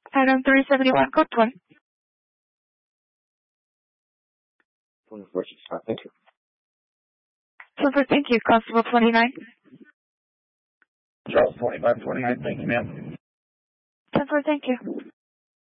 Item 371, code 1. 2465, thank you. Super, thank you. Constable 29. Charles 2529, thank you, ma'am. Super, thank you.